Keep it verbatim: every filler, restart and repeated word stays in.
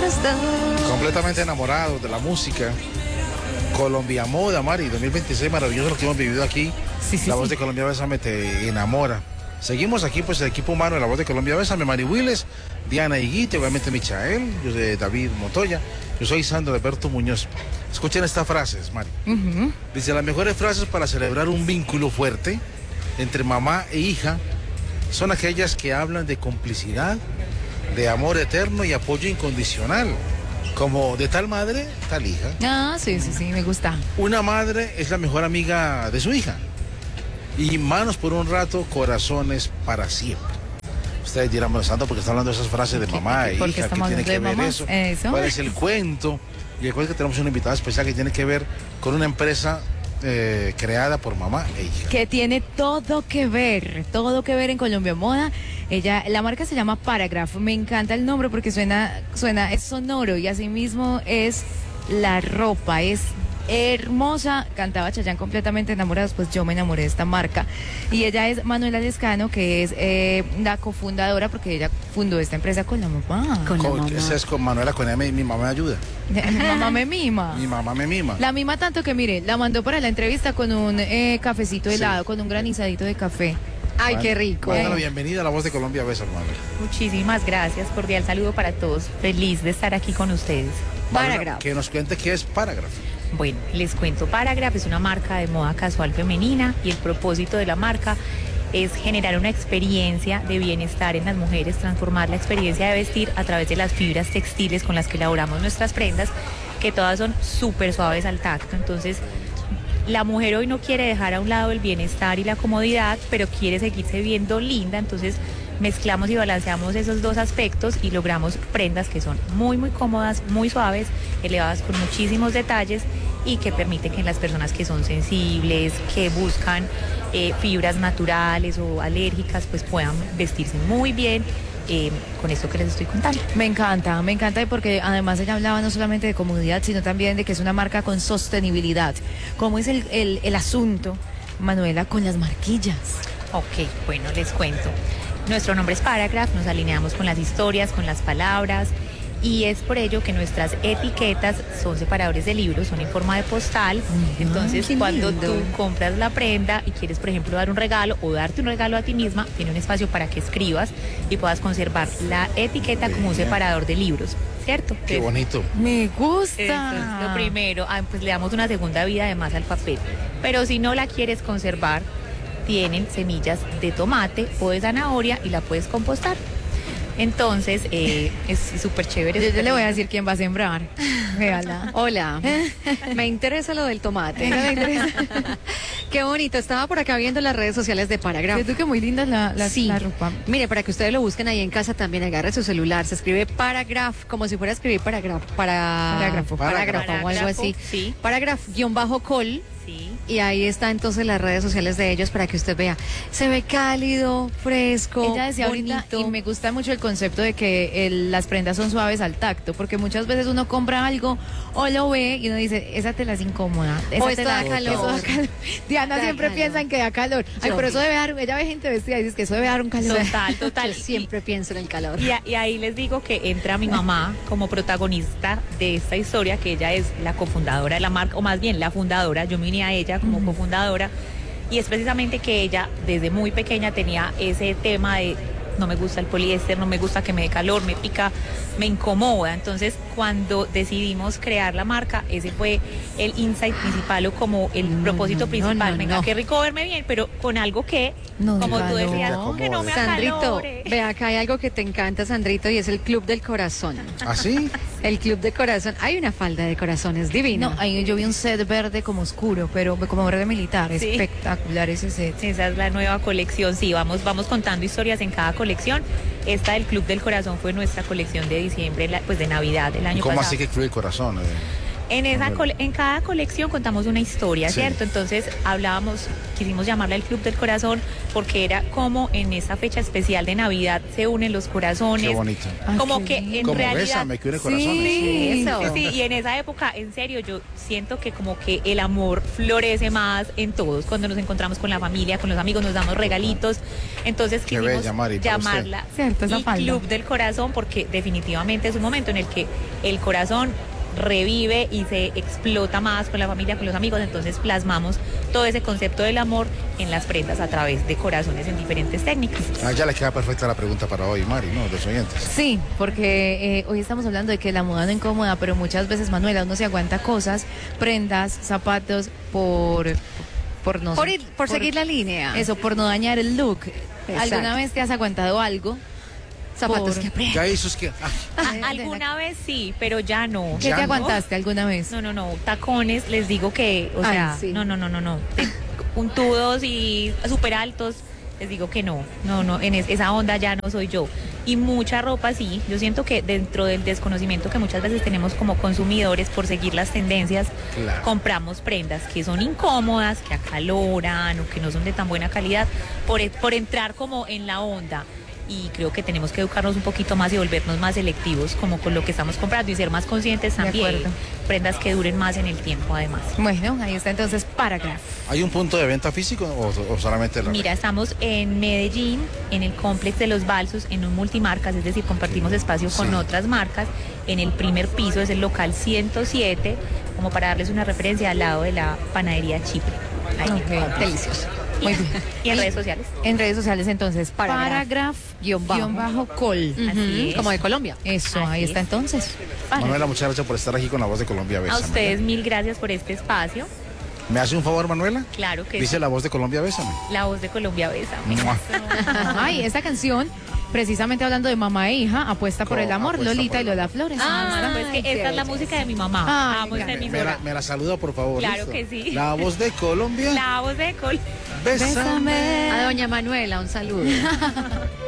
los dos. Completamente enamorados de la música. Colombia Moda, Mari, dos mil veintiséis, maravilloso lo que hemos vivido aquí. Sí, sí, la voz sí. de Colombia Bésame te enamora. Seguimos aquí, pues, el equipo humano de la voz de Colombia Bésame, Mari Willes, Diana Higuite, obviamente Michael, yo soy David Montoya, yo soy Sandro Alberto Muñoz. Escuchen estas frases, Mari. Uh-huh. Dice, las mejores frases para celebrar un vínculo fuerte entre mamá e hija son aquellas que hablan de complicidad, de amor eterno y apoyo incondicional. Como de tal madre, tal hija. Ah, sí, sí, sí, me gusta. Una madre es la mejor amiga de su hija. Y manos por un rato, corazones para siempre. Ustedes dirán, bueno, Santo, porque está hablando de esas frases de mamá e hija, ¿qué tiene que ver eso? eso? ¿Cuál es el cuento? Y recuerden que tenemos una invitada especial que tiene que ver con una empresa eh, creada por mamá e hija. Que tiene todo que ver, todo que ver en Colombia Moda. Ella, la marca se llama Paragraph. Me encanta el nombre porque suena, suena, es sonoro y asimismo es la ropa, es hermosa. Cantaba Chayanne, completamente enamorados, pues yo me enamoré de esta marca. Y ella es Manuela Lescano, que es eh, la cofundadora, porque ella fundó esta empresa con la mamá. Con, con la mamá. Esa es con Manuela, con ella, mi, mi mamá me ayuda. Mi mamá me mima. Mi mamá me mima. La mima tanto que, mire, la mandó para la entrevista con un eh, cafecito helado, sí, con un granizadito de café. Ay, bueno, qué rico. Bueno, bienvenida a La Voz de Colombia, besos, Manuela. Muchísimas gracias, cordial saludo para todos. Feliz de estar aquí con ustedes. Paragraph. Que nos cuente qué es Paragraph. Bueno, les cuento, Paragraph es una marca de moda casual femenina y el propósito de la marca es generar una experiencia de bienestar en las mujeres, transformar la experiencia de vestir a través de las fibras textiles con las que elaboramos nuestras prendas, que todas son súper suaves al tacto. Entonces, la mujer hoy no quiere dejar a un lado el bienestar y la comodidad, pero quiere seguirse viendo linda, entonces mezclamos y balanceamos esos dos aspectos y logramos prendas que son muy muy cómodas, muy suaves, elevadas con muchísimos detalles y que permiten que las personas que son sensibles, que buscan eh, fibras naturales o alérgicas, pues puedan vestirse muy bien. Eh, con esto que les estoy contando. Me encanta, me encanta porque además ella hablaba no solamente de comodidad, sino también de que es una marca con sostenibilidad. ¿Cómo es el, el, el asunto, Manuela, con las marquillas? Ok, bueno, les cuento. Nuestro nombre es Paragraph, nos alineamos con las historias, con las palabras, y es por ello que nuestras etiquetas son separadores de libros, son en forma de postal. Uh-huh. Entonces, cuando tú compras la prenda y quieres, por ejemplo, dar un regalo o darte un regalo a ti misma, tiene un espacio para que escribas y puedas conservar la etiqueta como un separador de libros, ¿cierto? Qué Entonces, bonito. Me gusta. Eso es lo primero. Ah, pues le damos una segunda vida además al papel. Pero si no la quieres conservar, tienen semillas de tomate o de zanahoria y la puedes compostar. Entonces, eh, es súper chévere. Yo, yo le voy a decir quién va a sembrar. Véala. Hola. Me interesa lo del tomate. Me interesa. Qué bonito. Estaba por acá viendo las redes sociales de Paragraph. Siento que muy linda la, la, sí. la ropa. Mire, para que ustedes lo busquen ahí en casa también, agarre su celular. Se escribe Paragraph, como si fuera a escribir paragrafo. Para... Parágrafo. Parágrafo, Parágrafo, o algo así. Sí. Paragraph-col. Sí. Y ahí está entonces las redes sociales de ellos para que usted vea. Se ve cálido, fresco, Ella decía bonito. ahorita, y me gusta mucho el concepto de que el, las prendas son suaves al tacto, porque muchas veces uno compra algo o lo ve y uno dice, esa tela es incómoda, esa O tela está da calor. eso da calor. Diana Da siempre calor. piensa en que da calor. Ay, Yo pero vi. eso debe dar, ella ve gente vestida y dice que eso debe dar un calor. Total, total. Yo siempre pienso en el calor. Y, a- y ahí les digo que entra mi mamá como protagonista de esta historia, que ella es la cofundadora de la marca, o más bien la fundadora. Yo me uní a ella como uh-huh. cofundadora, y es precisamente que ella desde muy pequeña tenía ese tema de no me gusta el poliéster, no me gusta que me dé calor, me pica, me incomoda. Entonces, cuando decidimos crear la marca, ese fue el insight principal o como el No, propósito no, principal. no, no, Venga, no. qué rico verme bien, pero con algo que, No, como no, tú decías, no. que no me Sandrito, acalore. ve acá hay algo que te encanta, Sandrito, y es el Club del Corazón. ¿Ah, sí? El Club de Corazón. Hay una falda de corazones divina. No, ahí yo vi un set verde como oscuro, pero como verde militar, Sí. espectacular ese set. Esa es la nueva colección, sí, vamos, vamos contando historias en cada colección. Esta del Club del Corazón fue nuestra colección de diciembre, la- pues de Navidad del año ¿Cómo pasado. así que Club del Corazón? Eh, En, esa Manuela. cole- en cada colección contamos una historia, Sí. ¿cierto? Entonces hablábamos, quisimos llamarla el Club del Corazón porque era como en esa fecha especial de Navidad se unen los corazones. Qué bonito. Ay, Como qué que lindo. en Como realidad... Bésame, que une Sí. corazones. Sí, Eso. sí, sí, y en esa época, en serio, yo siento que como que el amor florece más en todos, cuando nos encontramos con la familia, con los amigos, nos damos regalitos, entonces Qué quisimos bella, Mari, para usted. llamarla Cierto, esa el falda. Club del Corazón, porque definitivamente es un momento en el que el corazón revive y se explota más con la familia, con los amigos, entonces plasmamos todo ese concepto del amor en las prendas a través de corazones en diferentes técnicas. Ah, ya le queda perfecta la pregunta para hoy, Mari, ¿no? De los oyentes. Sí, porque eh, hoy estamos hablando de que la moda no incómoda, pero muchas veces, Manuela, uno se aguanta cosas, prendas, zapatos, por, por no Por, sé, ir- por seguir la línea. Eso, por no dañar el look. Exacto. ¿Alguna vez te has aguantado algo? Zapatos por- que aprietan. Ya hizo es que... ah, Ah, de- de alguna vez sí, pero ya no. ¿Qué Ya te no. aguantaste alguna vez? No, no, no, tacones, les digo que, o Ay, sea, sí. no, no, no, no, no, de- puntudos y súper altos, les digo que no, no, no, en es- esa onda ya no soy yo. Y mucha ropa sí, yo siento que dentro del desconocimiento que muchas veces tenemos como consumidores por seguir las tendencias, Claro. compramos prendas que son incómodas, que acaloran o que no son de tan buena calidad, por, e- por entrar como en la onda. Y creo que tenemos que educarnos un poquito más y volvernos más selectivos como con lo que estamos comprando y ser más conscientes De también. acuerdo. Prendas que duren más en el tiempo además. Bueno, ahí está entonces Paragraph. ¿Hay un punto de venta físico o, o solamente la Mira, estamos en Medellín, en el complex de los Balsos, en un multimarcas, es decir, compartimos espacio con Sí. otras marcas. En el primer piso es el local ciento siete, como para darles una referencia al lado de la panadería Chipre. Ahí. Ok, Delicioso. muy bien. Y en redes sociales. En redes sociales entonces, Paragraph, Paragraph, guión bajo. guión bajo col. Así es. Como de Colombia. Eso, Así ahí está es. entonces. Paragraph. Manuela, muchas gracias por estar aquí con la voz de Colombia. A Bésame. ustedes mil gracias por este espacio. ¿Me hace un favor, Manuela? Claro que Dice sí. la voz de Colombia, bésame. La voz de Colombia Bésame. Mua. Ay, esta canción, precisamente hablando de mamá e hija, apuesta por Co- el amor, apuesta Lolita por y el Lola amor. Flores. Ah, pues Ay, que esta qué es la belleza. música de mi mamá. Ay, Amo esta me- Me emisora. la, me la saluda, por favor. Claro ¿listo? que sí. La voz de Colombia, La voz de Col. bésame. A doña Manuela, un saludo.